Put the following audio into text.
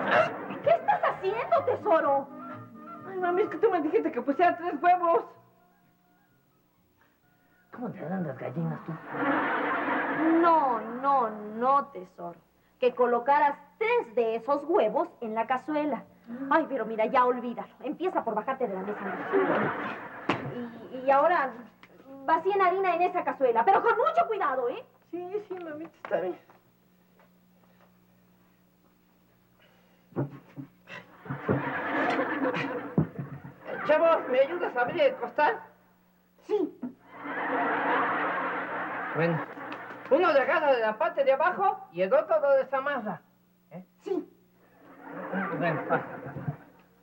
¿Qué estás haciendo, tesoro? Ay, mami, es que tú me dijiste que pusiera 3 huevos. ¿Cómo te dan las gallinas tú? No, tesoro. Que colocaras 3 de esos huevos en la cazuela. Ay, pero mira, ya olvídalo. Empieza por bajarte de la mesa. Y ahora vacíen harina en esa cazuela, pero con mucho cuidado, ¿eh? Sí, mamita, está bien. Chavo, ¿me ayudas a abrir el costal? Sí. Bueno, uno le agarra de la parte de abajo y el otro lo desamarra. Sí. Bueno, pasa.